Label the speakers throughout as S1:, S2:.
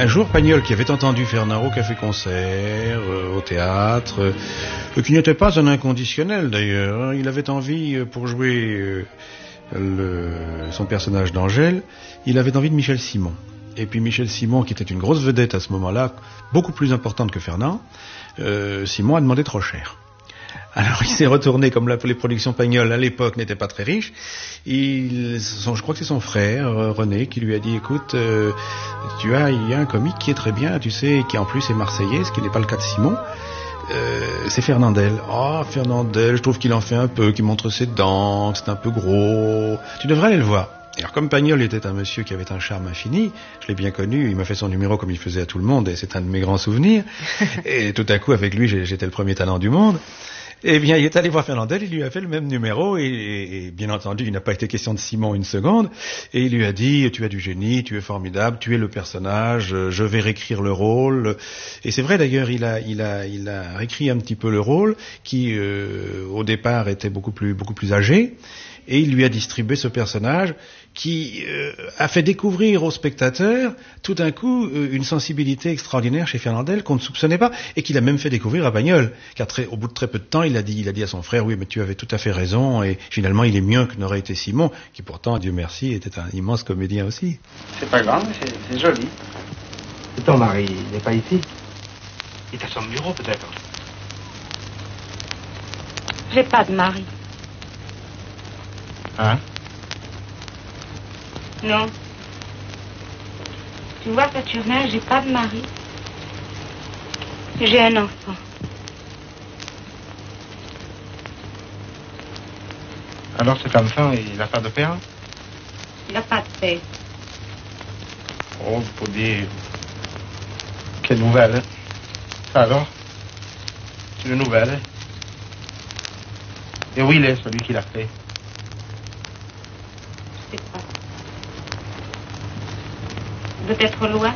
S1: un jour, Pagnol, qui avait entendu Fernand au café-concert, au théâtre, qui n'était pas un inconditionnel d'ailleurs, hein, il avait envie, pour jouer son personnage d'Angèle, il avait envie de Michel Simon. Et puis Michel Simon, qui était une grosse vedette à ce moment-là, beaucoup plus importante que Fernand, Simon a demandé trop cher. Alors il s'est retourné, comme les productions Pagnol à l'époque n'étaient pas très riches, je crois que c'est son frère, René, qui lui a dit, écoute, il y a un comique qui est très bien, tu sais, qui en plus est marseillais, ce qui n'est pas le cas de Simon, c'est Fernandel. Oh, Fernandel, je trouve qu'il en fait un peu, qu'il montre ses dents, que c'est un peu gros, tu devrais aller le voir. Alors comme Pagnol était un monsieur qui avait un charme infini, je l'ai bien connu, il m'a fait son numéro comme il faisait à tout le monde, et c'est un de mes grands souvenirs, et tout à coup avec lui j'étais le premier talent du monde. Eh bien, il est allé voir Fernandel, il lui a fait le même numéro, et bien entendu, il n'a pas été question de Simon une seconde, et il lui a dit, tu as du génie, tu es formidable, tu es le personnage, je vais réécrire le rôle. Et c'est vrai d'ailleurs, il a réécrit un petit peu le rôle, qui au départ était beaucoup plus âgé, et il lui a distribué ce personnage qui a fait découvrir aux spectateurs tout d'un coup une sensibilité extraordinaire chez Fernandel qu'on ne soupçonnait pas, et qu'il a même fait découvrir à Pagnol, car au bout de très peu de temps il a dit à son frère, oui mais tu avais tout à fait raison, et finalement il est mieux que n'aurait été Simon, qui pourtant, Dieu merci, était un immense comédien aussi.
S2: C'est pas grave, c'est joli.
S3: Et ton mari, il n'est pas ici?
S2: Il est à son bureau peut-être.
S4: J'ai pas de mari.
S2: Hein?
S4: Non. Tu vois, Saturnin, j'ai pas de mari. J'ai un enfant.
S2: Alors cet enfant, il n'a pas de père?
S4: Il n'a pas de père.
S2: Oh, pour dire... Quelle nouvelle, hein? Ça alors? C'est une nouvelle, hein? Et où il est, celui qui l'a fait?
S4: Je sais pas. Peut-être loin.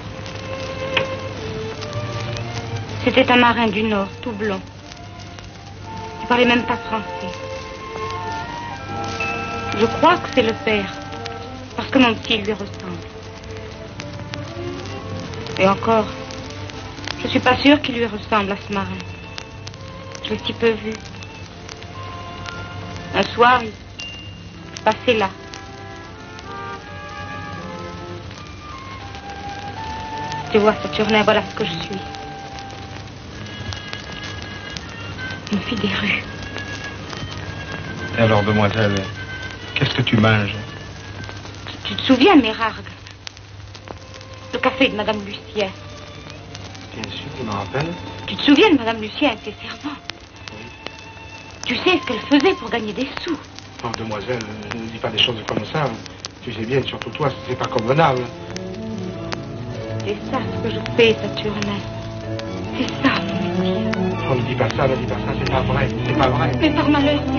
S4: C'était un marin du Nord, tout blond. Il parlait même pas français. Je crois que c'est le père, parce que mon petit lui ressemble. Et encore, je suis pas sûre qu'il lui ressemble à ce marin. Je l'ai si peu vu. Un soir, il passait là. Tu vois, Saturnin, voilà ce que je suis. Une fille des rues.
S2: Et alors, demoiselle, qu'est-ce que tu manges?
S4: Tu te souviens, Mérargue? Le café de Madame Lucien.
S2: Bien sûr, je me rappelle.
S4: Tu te souviens de Madame Lucien et ses servants?
S2: Oui.
S4: Tu sais ce qu'elle faisait pour gagner des sous?
S2: Oh, demoiselle, ne dis pas des choses comme ça. Tu sais bien, surtout toi, c'est pas convenable.
S4: C'est ça ce que je fais, Saturnin. C'est ça, mon métier.
S2: Oh, ne dis pas ça, c'est pas vrai, c'est pas vrai.
S4: Mais par malheur,